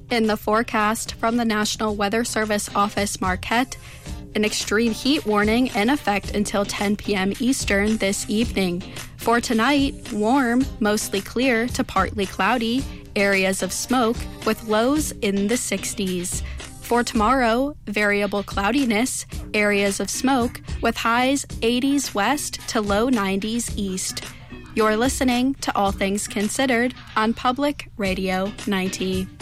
In the forecast from the National Weather Service Office Marquette, an extreme heat warning in effect until 10 p.m. Eastern this evening. For tonight, warm, mostly clear to partly cloudy, areas of smoke with lows in the 60s. For tomorrow, variable cloudiness, areas of smoke with highs 80s west to low 90s east. You're listening to All Things Considered on Public Radio 90.